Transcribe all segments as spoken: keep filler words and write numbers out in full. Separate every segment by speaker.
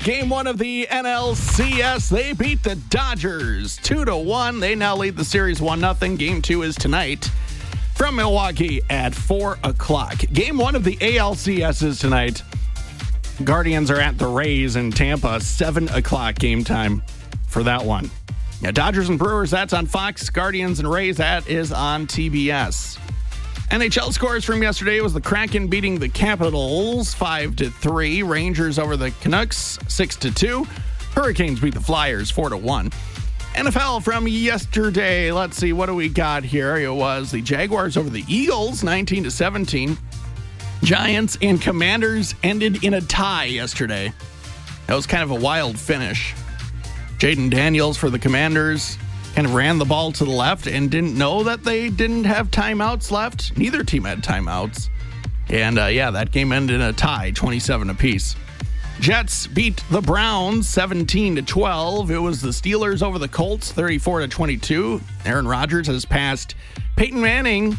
Speaker 1: game one of the N L C S. They beat the Dodgers two to one. They now lead the series one nothing. Game two is tonight from Milwaukee at four o'clock. Game one of the A L C S is tonight. Guardians are at the Rays in Tampa, seven o'clock game time for that one. Now, Dodgers and Brewers, that's on Fox. Guardians and Rays, that is on T B S. N H L scores from yesterday was the Kraken beating the Capitals five to three. Rangers over the Canucks six to two. Hurricanes beat the Flyers four to one. N F L from yesterday. Let's see, what do we got here? It was the Jaguars over the Eagles nineteen to seventeen. Giants and Commanders ended in a tie yesterday. That was kind of a wild finish. Jaden Daniels for the Commanders kind of ran the ball to the left and didn't know that they didn't have timeouts left. Neither team had timeouts. And uh, yeah, that game ended in a tie, twenty-seven apiece. Jets beat the Browns seventeen to twelve. It was the Steelers over the Colts thirty-four to twenty-two. Aaron Rodgers has passed Peyton Manning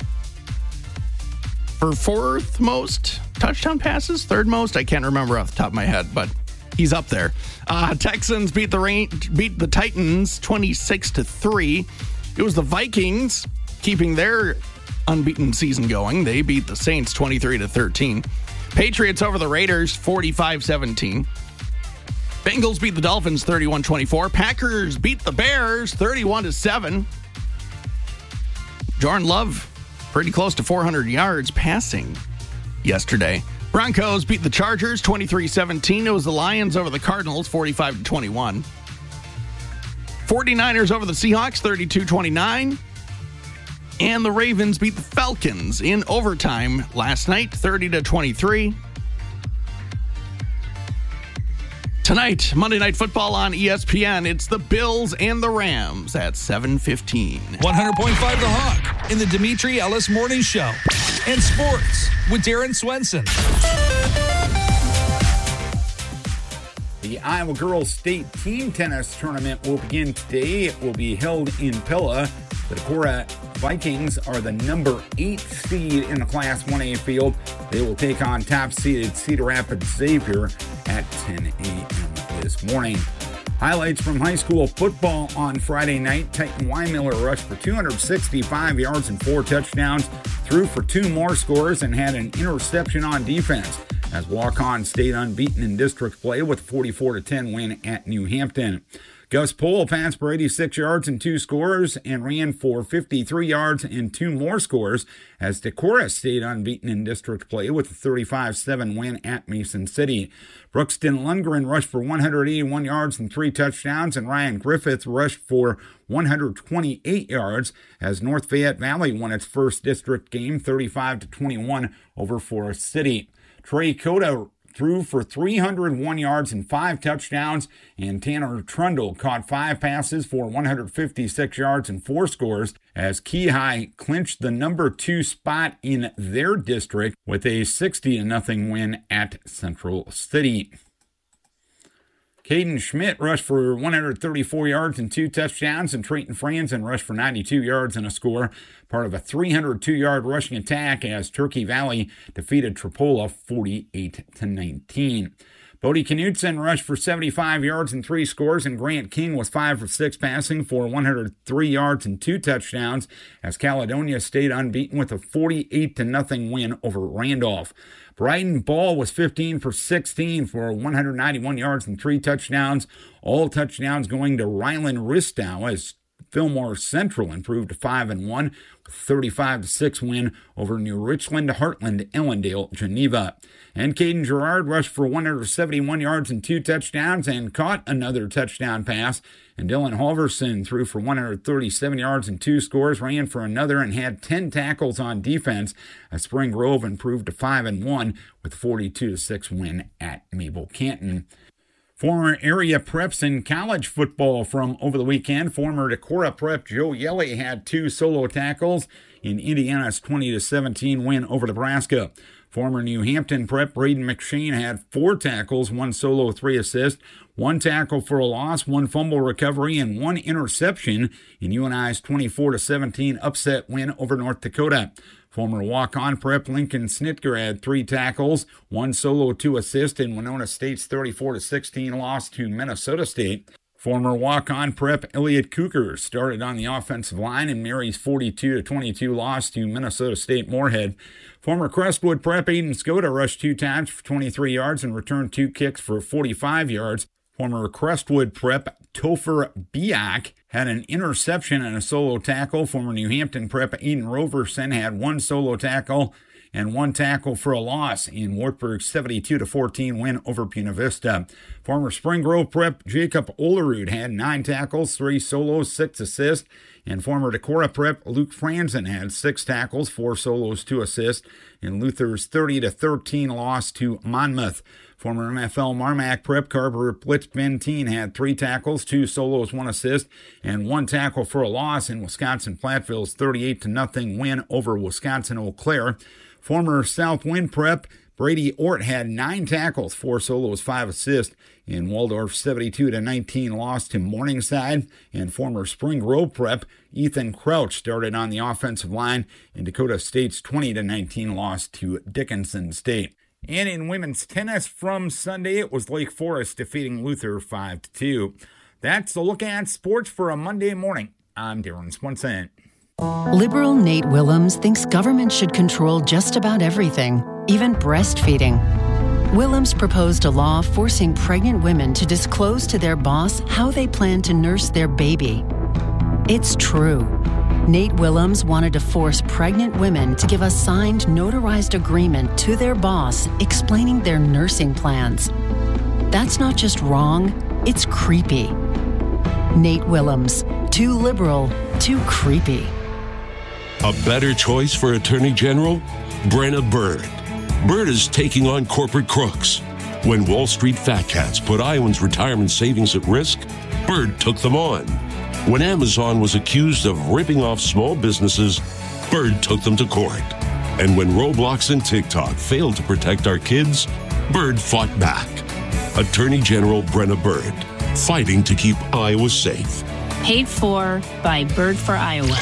Speaker 1: for fourth most touchdown passes, third most. I can't remember off the top of my head, but he's up there. Uh, Texans beat the rain, beat the Titans twenty-six to three. It was the Vikings keeping their unbeaten season going. They beat the Saints twenty-three to thirteen. Patriots over the Raiders forty-five seventeen. Bengals beat the Dolphins thirty-one twenty-four. Packers beat the Bears thirty-one to seven. Jordan Love pretty close to four hundred yards passing yesterday. Broncos beat the Chargers twenty-three seventeen. It was the Lions over the Cardinals forty-five to twenty-one. 49ers over the Seahawks thirty-two twenty-nine. And the Ravens beat the Falcons in overtime last night thirty to twenty-three. Tonight, Monday Night Football on E S P N. It's the Bills and the Rams at seven fifteen.
Speaker 2: one hundred point five The Hawk in the Dimitri Ellis Morning Show. And sports with Darren Swenson.
Speaker 3: The Iowa Girls State Team Tennis Tournament will begin today. It will be held in Pella. The Decorah Vikings are the number eight seed in the Class one A field. They will take on top-seeded Cedar Rapids Xavier at ten a.m. this morning. Highlights from high school football on Friday night. Titan Weimiller rushed for two hundred sixty-five yards and four touchdowns, threw for two more scores, and had an interception on defense, as Walk-On stayed unbeaten in district play with a forty-four to ten win at New Hampton. Gus Pohl passed for eighty-six yards and two scores and ran for fifty-three yards and two more scores, as Decorah stayed unbeaten in district play with a thirty-five seven win at Mason City. Brookston Lundgren rushed for one hundred eighty-one yards and three touchdowns, and Ryan Griffith rushed for one hundred twenty-eight yards, as North Fayette Valley won its first district game thirty-five to twenty-one over Forest City. Trey Cota threw for three hundred one yards and five touchdowns, and Tanner Trundle caught five passes for one hundred fifty-six yards and four scores, as Keyhigh clinched the number two spot in their district with a sixty to nothing win at Central City. Caden Schmidt rushed for one hundred thirty-four yards and two touchdowns, and Trayton Franzen rushed for ninety-two yards and a score, part of a three hundred two yard rushing attack as Turkey Valley defeated Tripola forty-eight to nineteen. Bodie Knudsen rushed for seventy-five yards and three scores, and Grant King was five for six passing for one hundred three yards and two touchdowns, as Caledonia stayed unbeaten with a forty-eight to nothing win over Randolph. Bryden Ball was fifteen for sixteen for one hundred ninety-one yards and three touchdowns. All touchdowns going to Rylan Ristow, as Fillmore Central improved to five and one with a thirty-five to six win over New Richland, Heartland, Ellendale, Geneva. And Caden Gerard rushed for one hundred seventy-one yards and two touchdowns and caught another touchdown pass. And Dylan Halverson threw for one hundred thirty-seven yards and two scores, ran for another, and had ten tackles on defense, as Spring Grove improved to five and one with a forty-two to six win at Mabel Canton. Former area preps in college football from over the weekend. Former Decorah prep Joe Yelly had two solo tackles in Indiana's twenty to seventeen win over Nebraska. Former New Hampton prep Braden McShane had four tackles, one solo, three assists, one tackle for a loss, one fumble recovery, and one interception in U N I's twenty-four to seventeen upset win over North Dakota. Former walk-on prep Lincoln Snitker had three tackles, one solo, two assists in Winona State's thirty-four to sixteen loss to Minnesota State. Former walk-on prep Elliott Cooker started on the offensive line in Mary's forty-two to twenty-two loss to Minnesota State Moorhead. Former Crestwood prep Aiden Skoda rushed two times for twenty-three yards and returned two kicks for forty-five yards. Former Crestwood prep Topher Biak had an interception and a solo tackle. Former New Hampton prep Eden Roverson had one solo tackle and one tackle for a loss in Wartburg's seventy-two to fourteen win over Buena Vista. Former Spring Grove prep Jacob Olerud had nine tackles, three solos, six assists. And former Decorah prep Luke Franzen had six tackles, four solos, two assists in Luther's thirty to thirteen loss to Monmouth. Former M F L Marmac prep Carver Blitz Benteen had three tackles, two solos, one assist, and one tackle for a loss in Wisconsin Platteville's thirty-eight to nothing win over Wisconsin Eau Claire. Former Southwind prep Brady Ort had nine tackles, four solos, five assists in Waldorf's seventy-two to nineteen loss to Morningside. And former Spring Grove prep Ethan Crouch started on the offensive line in Dakota State's twenty to nineteen loss to Dickinson State. And in women's tennis from Sunday, it was Lake Forest defeating Luther five to two. That's a look at sports for a Monday morning. I'm Darren Swenson.
Speaker 4: Liberal Nate Willems thinks government should control just about everything, even breastfeeding. Willems proposed a law forcing pregnant women to disclose to their boss how they plan to nurse their baby. It's true. Nate Willems wanted to force pregnant women to give a signed, notarized agreement to their boss explaining their nursing plans. That's not just wrong, it's creepy. Nate Willems, too liberal, too creepy.
Speaker 5: A better choice for Attorney General? Brenna Bird. Bird is taking on corporate crooks. When Wall Street fat cats put Iowans' retirement savings at risk, Bird took them on. When Amazon was accused of ripping off small businesses, Bird took them to court. And when Roblox and TikTok failed to protect our kids, Bird fought back. Attorney General Brenna Bird, fighting to keep Iowa safe.
Speaker 6: Paid for by Bird for Iowa.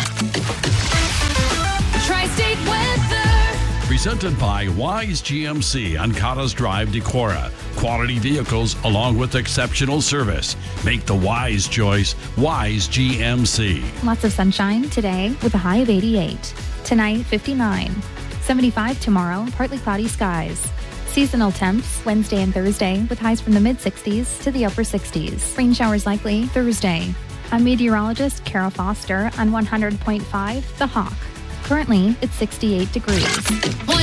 Speaker 7: Tri-State weather.
Speaker 8: Presented by Wise G M C on Cottas Drive, Decorah. Quality vehicles along with exceptional service. Make the wise choice, Wise G M C.
Speaker 9: Lots of sunshine today with a high of eighty-eight. Tonight, fifty-nine. seventy-five tomorrow, partly cloudy skies. Seasonal temps Wednesday and Thursday with highs from the mid-sixties to the upper sixties. Rain showers likely Thursday. I'm meteorologist Kara Foster on one hundred point five The Hawk. Currently, it's sixty-eight degrees.